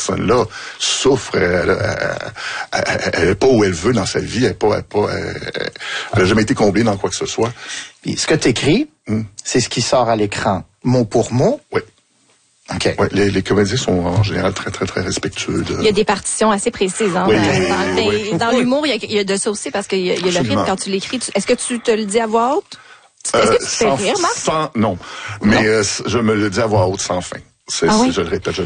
personne-là souffre, elle est pas où elle veut dans sa vie, elle a jamais été comblée dans quoi que ce soit. Puis ce que t'écris, c'est ce qui sort à l'écran, mot pour mot. Oui. OK. Ouais, les comédiens sont en général très, très, très respectueux de... Il y a des partitions assez précises. Hein, dans l'humour, il y a de ça aussi, parce qu'il y a le rythme quand tu l'écris. Est-ce que tu te le dis à voix haute? Est-ce que tu te fais rire, Marc? Non. Mais je me le dis à voix haute sans fin. Je le répète.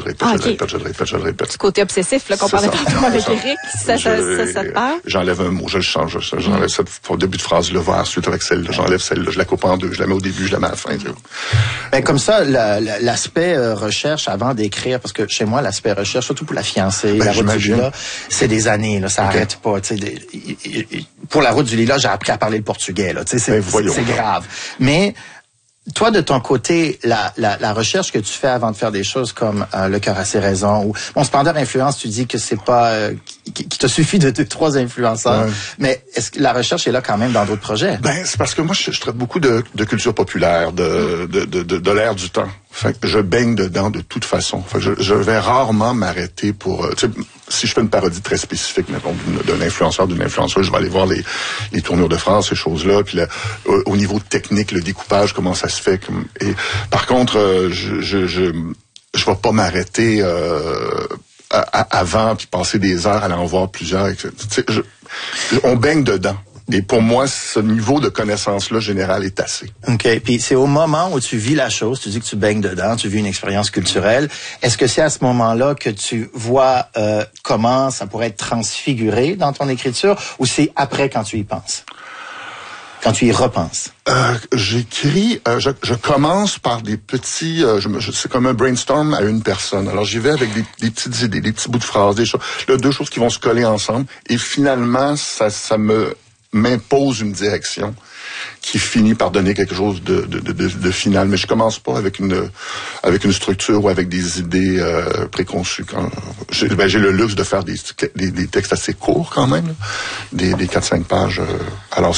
Du côté obsessif, là, qu'on parlait tantôt avec Éric, ça te parle? J'enlève un mot, je le change. J'enlève cette début de phrase, le vers, suite avec celle-là. J'enlève celle-là, je la coupe en deux, je la mets au début, je la mets à la fin. Ben, comme ça, l'aspect recherche avant d'écrire, parce que chez moi, l'aspect recherche, surtout pour La fiancée, La route du lilas, c'est des années, là, ça arrête pas. Pour La route du lilas, j'ai appris à parler le portugais, là, c'est grave. Mais toi, de ton côté, la recherche que tu fais avant de faire des choses comme Le cœur a ses raisons, ou bon, Splendeur Influence, tu dis que c'est pas qu'il te suffit de 2-3 influenceurs, mais est-ce que la recherche est là quand même dans d'autres projets? Ben, c'est parce que moi, je traite beaucoup de culture populaire, de l'ère du temps. Fait que je baigne dedans de toute façon. Fait que je vais rarement m'arrêter pour... si je fais une parodie très spécifique, mettons, d'un influenceur, d'une influenceuse, je vais aller voir les tournures de phrases, ces choses-là. Puis au niveau technique, le découpage, comment ça se fait. Et par contre, je vais pas m'arrêter avant, puis passer des heures à aller en voir plusieurs. On baigne dedans. Et pour moi, ce niveau de connaissance-là générale est assez. OK. Puis c'est au moment où tu vis la chose, tu dis que tu baignes dedans, tu vis une expérience culturelle. Est-ce que c'est à ce moment-là que tu vois comment ça pourrait être transfiguré dans ton écriture, ou c'est après quand tu y penses? Quand tu y repenses? J'écris, je commence par des petits, c'est comme un brainstorm à une personne. Alors j'y vais avec des petites idées, des petits bouts de phrases, des choses, deux choses qui vont se coller ensemble. Et finalement, ça m'impose une direction qui finit par donner quelque chose de final. Mais je commence pas avec une structure ou avec des idées préconçues. J'ai le luxe de faire des textes assez courts quand même, là, des 4-5 pages. Alors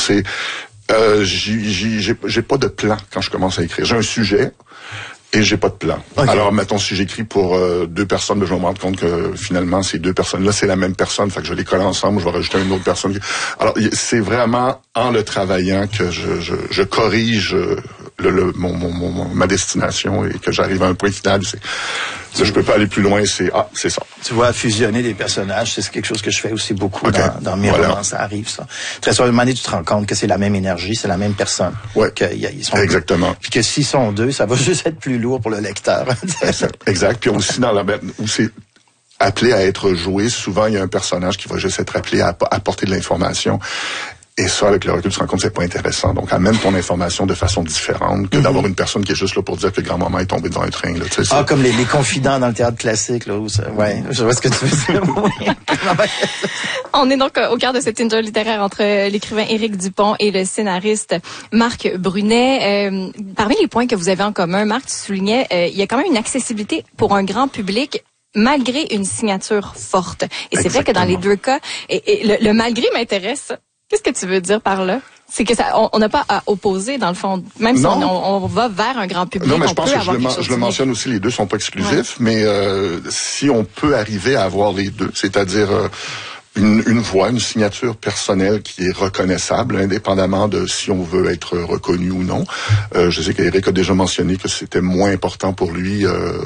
j'ai pas de plan quand je commence à écrire. J'ai un sujet et j'ai pas de plan. Okay. Alors, mettons, si j'écris pour 2 personnes, je vais me rendre compte que finalement, ces 2 personnes-là, c'est la même personne. Fait que je les colle ensemble, je vais rajouter une autre personne. Alors, c'est vraiment en le travaillant que je corrige ma destination et que j'arrive à un point final. Je peux pas aller plus loin, c'est ça. Tu vois, fusionner des personnages, c'est quelque chose que je fais aussi beaucoup dans mes romans, ça arrive, ça. Très souvent, à un moment donné, tu te rends compte que c'est la même énergie, c'est la même personne. Ouais. Ils sont exactement. Puis que s'ils sont 2, ça va juste être plus lourd pour le lecteur. Exact. Puis aussi, où c'est appelé à être joué, souvent, il y a un personnage qui va juste être appelé à apporter de l'information. Et ça, avec le recul, tu te rends compte que c'est pas intéressant. Donc, amène ton information de façon différente que d'avoir une personne qui est juste là pour dire que grand-maman est tombée dans un train. Là, comme les confidents dans le théâtre classique. Là, ouais, je vois ce que tu veux dire. On est donc au cœur de cette interview littéraire entre l'écrivain Éric Dupont et le scénariste Marc Brunet. Parmi les points que vous avez en commun, Marc, tu soulignais, il y a quand même une accessibilité pour un grand public, malgré une signature forte. Et c'est vrai que dans les 2 cas, et le malgré m'intéresse. Qu'est-ce que tu veux dire par là? C'est que on n'a pas à opposer, dans le fond. Même si on va vers un grand public, non, mais je pense que je le mentionne aussi, les 2 sont pas exclusifs, mais si on peut arriver à avoir les 2, c'est-à-dire une voix, une signature personnelle qui est reconnaissable, indépendamment de si on veut être reconnu ou non. Je sais qu'Éric a déjà mentionné que c'était moins important pour lui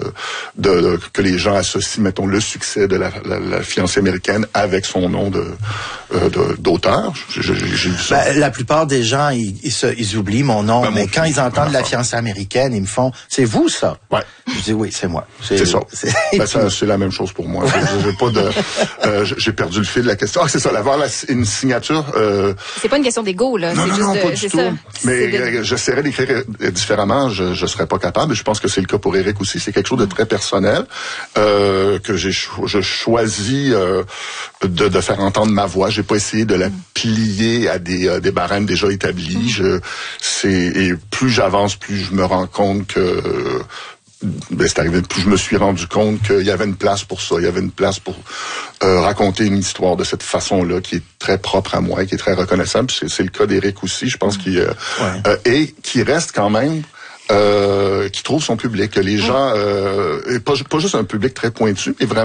que les gens associent, mettons, le succès de la fiancée américaine avec son nom d'auteur. J'ai vu ça. Ben, la plupart des gens, ils oublient mon nom, mais quand ils entendent la fiancée américaine, ils me font « C'est vous, ça? » Ouais. Je dis « Oui, c'est moi. » C'est ça. C'est la même chose pour moi. J'ai pas j'ai perdu le fil de la question. Ah, c'est ça, avoir une signature... C'est pas une question d'ego, là. Non, pas du tout. Mais j'essaierais d'écrire différemment. Je serais pas capable. Je pense que c'est le cas pour Éric aussi. C'est quelque chose de très personnel que je choisis de faire entendre ma voix. J'ai pas essayé de la plier à des barèmes déjà établis. Et plus j'avance, plus je me rends compte que... c'est arrivé, plus je me suis rendu compte qu'il y avait une place pour ça. Il y avait une place pour raconter une histoire de cette façon-là qui est très propre à moi et qui est très reconnaissable. C'est le cas d'Éric aussi, je pense, et qui reste quand même... qui trouve son public. Que les gens... pas juste un public très pointu, mais vraiment